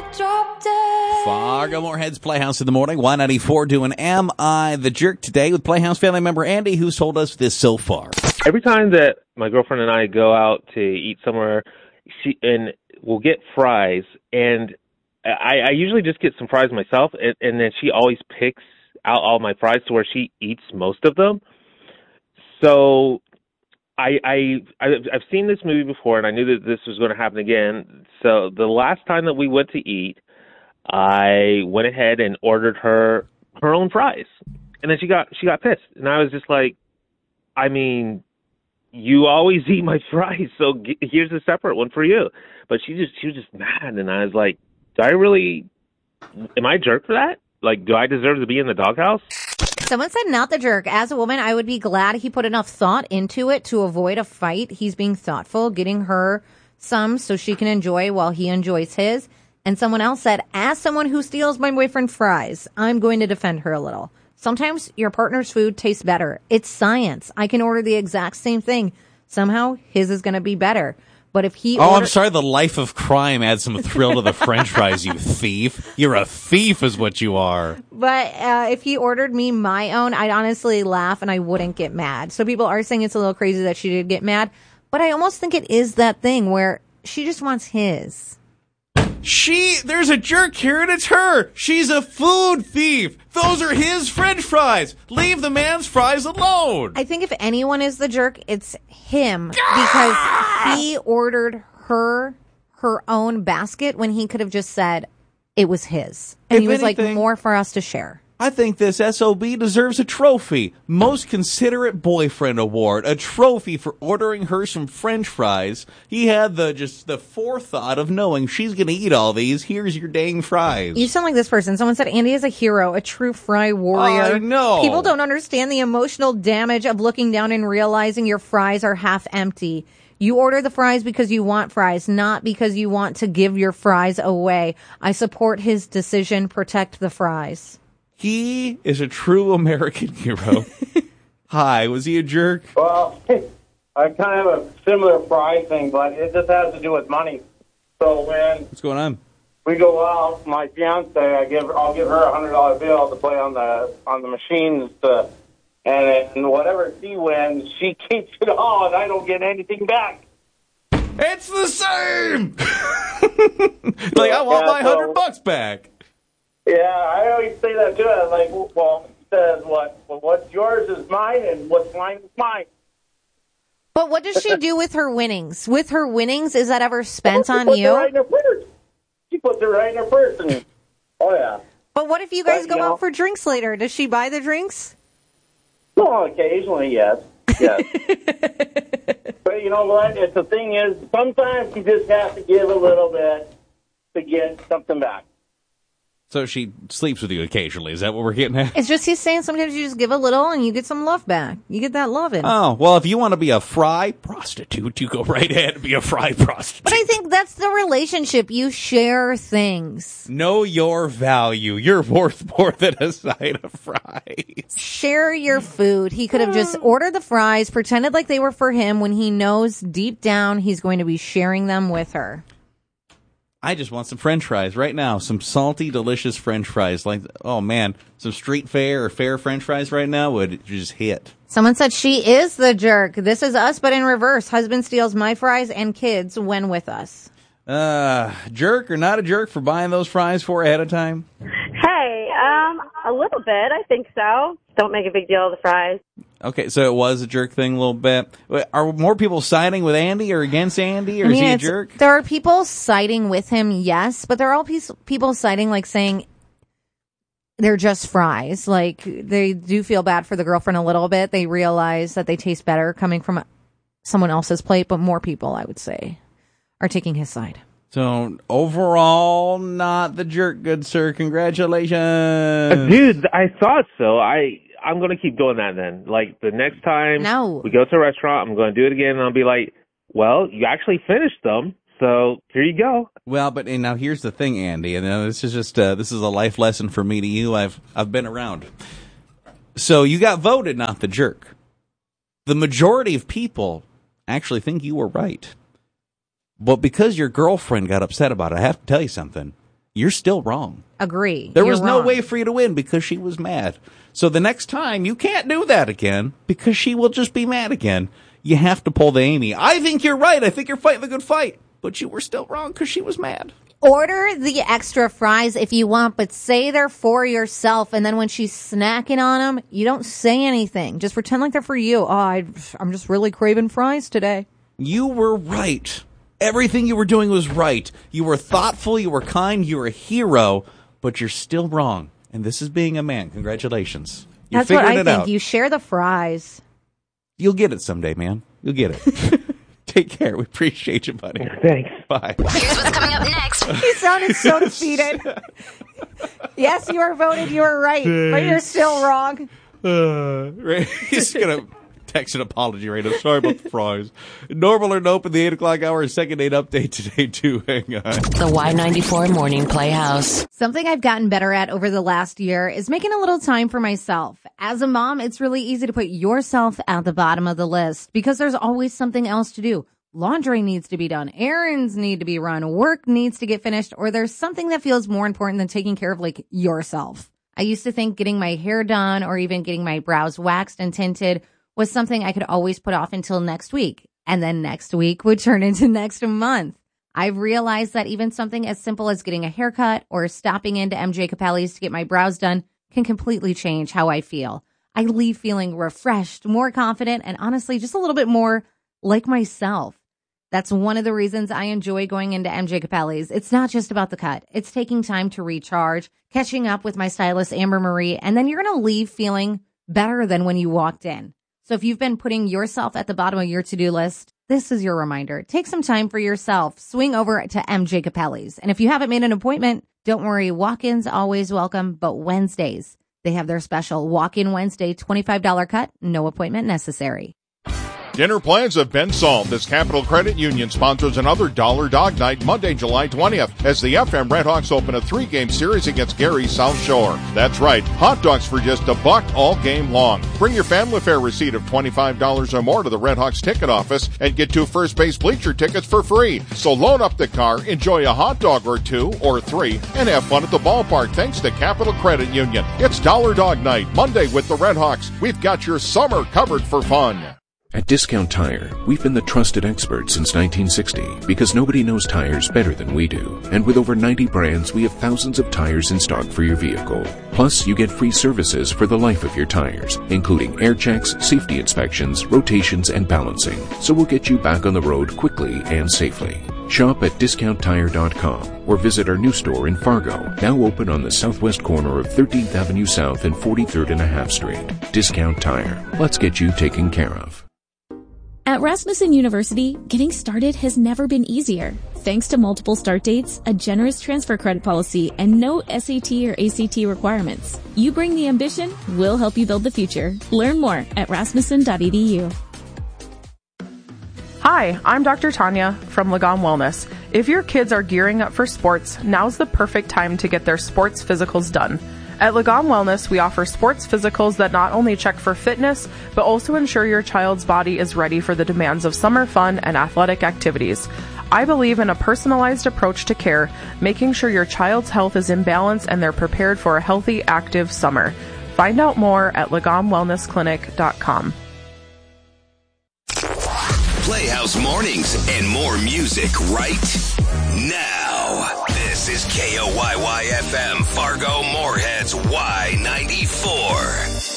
Drop dead. Fargo Moorhead's Playhouse in the morning. 194 doing Am I the Jerk today with Playhouse family member Andy, who's told us this so far. Every time that my girlfriend and I go out to eat somewhere, we'll get fries, and I usually just get some fries myself, and then she always picks out all my fries to where she eats most of them. So I've seen this movie before, and I knew that this was going to happen again. So the last time that we went to eat, I went ahead and ordered her own fries, and then she got pissed, and I was just like, I mean, you always eat my fries, so here's a separate one for you. But she was just mad, and I was like, am I a jerk for that? Like, do I deserve to be in the doghouse? Someone said not the jerk. As a woman, I would be glad he put enough thought into it to avoid a fight. He's being thoughtful, getting her some so she can enjoy while he enjoys his. And someone else said, as someone who steals my boyfriend fries, I'm going to defend her a little. Sometimes your partner's food tastes better. It's science. I can order the exact same thing. Somehow his is going to be better. But if he I'm sorry, the life of crime adds some thrill to the french fries, you thief. You're a thief is what you are. But if he ordered me my own, I'd honestly laugh and I wouldn't get mad. So people are saying it's a little crazy that she did get mad. But I almost think it is that thing where she just wants his. There's a jerk here and it's her. She's a food thief. Those are his french fries. Leave the man's fries alone. I think if anyone is the jerk, it's him because he ordered her own basket when he could have just said it was his. And he was like, more for us to share. I think this SOB deserves a trophy. Most Considerate Boyfriend Award. A trophy for ordering her some french fries. He had the forethought of knowing she's going to eat all these. Here's your dang fries. You sound like this person. Someone said Andy is a hero, a true fry warrior. I know. People don't understand the emotional damage of looking down and realizing your fries are half empty. You order the fries because you want fries, not because you want to give your fries away. I support his decision. Protect the fries. He is a true American hero. Hi, was he a jerk? Well, I kind of have a similar fry thing, but it just has to do with money. So what's going on? We go out, my fiance, I'll give her $100 bill to play on the machines, and whatever she wins, she keeps it all, and I don't get anything back. It's the same. I want my $100 back. Yeah, I always say that too. I'm like, well, he says what's yours is mine, and what's mine is mine. But what does she do with her winnings? With her winnings, is that ever spent on you? Right in her purse. She puts it right in her purse. Oh, yeah. But what if you guys go out for drinks later? Does she buy the drinks? Well, occasionally, yes. Yes. But you know what? The thing is, sometimes you just have to give a little bit to get something back. So she sleeps with you occasionally. Is that what we're getting at? It's just he's saying sometimes you just give a little and you get some love back. You get that loving. Oh, well, if you want to be a fry prostitute, you go right ahead and be a fry prostitute. But I think that's the relationship. You share things. Know your value. You're worth more than a side of fries. Share your food. He could have just ordered the fries, pretended like they were for him when he knows deep down he's going to be sharing them with her. I just want some french fries right now. Some salty, delicious french fries. Oh, man, some street fair or fair french fries right now would just hit. Someone said she is the jerk. This is us, but in reverse. Husband steals my fries and kids when with us. Jerk or not a jerk for buying those fries for ahead of time? Hey, a little bit. I think so. Don't make a big deal of the fries. Okay, so it was a jerk thing a little bit. Are more people siding with Andy or against Andy, or is he a jerk? There are people siding with him, yes, but there are all people siding, like saying they're just fries. Like, they do feel bad for the girlfriend a little bit. They realize that they taste better coming from someone else's plate, but more people, I would say, are taking his side. So, overall, not the jerk, good sir. Congratulations. Dude, I thought so. I'm going to keep doing that then. Like, the next time we go to a restaurant, I'm going to do it again, and I'll be like, well, you actually finished them, so here you go. Well, but now here's the thing, Andy, and this is just this is a life lesson for me to you. I've been around. So you got voted not the jerk. The majority of people actually think you were right. But because your girlfriend got upset about it, I have to tell you something. you're still wrong. Agree. There You're was no wrong. way for you to win because she was mad. So the next time, you can't do that again because she will just be mad again. You have to pull the Amy. I think you're right. I think you're fighting the good fight. But you were still wrong because she was mad. Order the extra fries if you want, but say they're for yourself. And then when she's snacking on them, you don't say anything. Just pretend like they're for you. Oh, I'm just really craving fries today. You were right. Everything you were doing was right. You were thoughtful. You were kind. You were a hero. But you're still wrong. And this is being a man. Congratulations. You're That's what figuring I it think. out. You share the fries. You'll get it someday, man. You'll get it. Take care. We appreciate you, buddy. Thanks. Bye. Here's what's coming up next. You sounded so defeated. Yes, you were voted. You were right, but you're still wrong. He's going to text an apology right now. Sorry about the fries. Normal or nope in the 8 o'clock hour. Second date update today, too. Hang on. The Y94 Morning Playhouse. Something I've gotten better at over the last year is making a little time for myself. As a mom, it's really easy to put yourself at the bottom of the list because there's always something else to do. Laundry needs to be done. Errands need to be run. Work needs to get finished. Or there's something that feels more important than taking care of like yourself. I used to think getting my hair done or even getting my brows waxed and tinted was something I could always put off until next week. And then next week would turn into next month. I've realized that even something as simple as getting a haircut or stopping into MJ Capelli's to get my brows done can completely change how I feel. I leave feeling refreshed, more confident, and honestly, just a little bit more like myself. That's one of the reasons I enjoy going into MJ Capelli's. It's not just about the cut. It's taking time to recharge, catching up with my stylist, Amber Marie, and then you're going to leave feeling better than when you walked in. So if you've been putting yourself at the bottom of your to-do list, this is your reminder. Take some time for yourself. Swing over to MJ Capelli's. And if you haven't made an appointment, don't worry. Walk-ins always welcome, but Wednesdays, they have their special Walk-in Wednesday $25 cut, no appointment necessary. Dinner plans have been solved as Capital Credit Union sponsors another Dollar Dog Night Monday, July 20th as the FM Redhawks open a 3-game series against Gary South Shore. That's right, hot dogs for just $1 all game long. Bring your family fare receipt of $25 or more to the Redhawks ticket office and get 2 first base bleacher tickets for free. So load up the car, enjoy a hot dog or 2 or 3, and have fun at the ballpark thanks to Capital Credit Union. It's Dollar Dog Night Monday with the Redhawks. We've got your summer covered for fun. At Discount Tire, we've been the trusted experts since 1960 because nobody knows tires better than we do. And with over 90 brands, we have thousands of tires in stock for your vehicle. Plus, you get free services for the life of your tires, including air checks, safety inspections, rotations, and balancing. So we'll get you back on the road quickly and safely. Shop at DiscountTire.com or visit our new store in Fargo, now open on the southwest corner of 13th Avenue South and 43rd and a half Street. Discount Tire. Let's get you taken care of. At Rasmussen University, getting started has never been easier. Thanks to multiple start dates, a generous transfer credit policy, and no SAT or ACT requirements. You bring the ambition, we'll help you build the future. Learn more at rasmussen.edu. Hi, I'm Dr. Tanya from Lagom Wellness. If your kids are gearing up for sports, now's the perfect time to get their sports physicals done. At Lagom Wellness, we offer sports physicals that not only check for fitness, but also ensure your child's body is ready for the demands of summer fun and athletic activities. I believe in a personalized approach to care, making sure your child's health is in balance and they're prepared for a healthy, active summer. Find out more at LagomWellnessClinic.com. Playhouse Mornings and more music right now. This is KOYY-FM Fargo Moorhead's Y94.